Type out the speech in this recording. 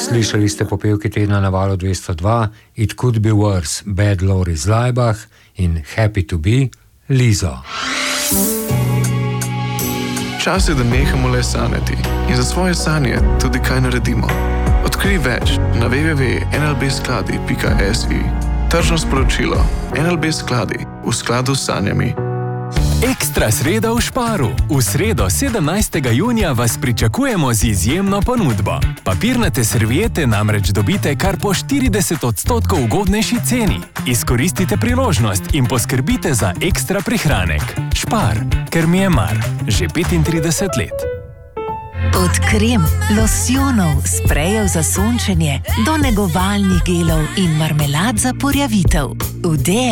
Slišali ste popevki tedna na Valu 202, It Could Be Worse, Bad Loris Laibach in Happy to Be, Lizo. Čas je, da nehamo le sanjati in za svoje sanje tudi kaj naredimo. Odkrij več na www.nlbskladi.si. Tržno sporočilo. NLB Skladi, v skladu s sanjami. Ekstra sreda v Sparu. V sredo 17. junija vas pričakujemo z izjemno ponudbo. Papirnate serviete namreč dobite kar po 40% ugodnejši ceni. Izkoristite priložnost in poskrbite za ekstra prihranek. Spar, ker mi je mar. Že 35 let. Od krem, losjonov, sprejev za sončenje do negovalnih gelov in marmelad za porjavitev. V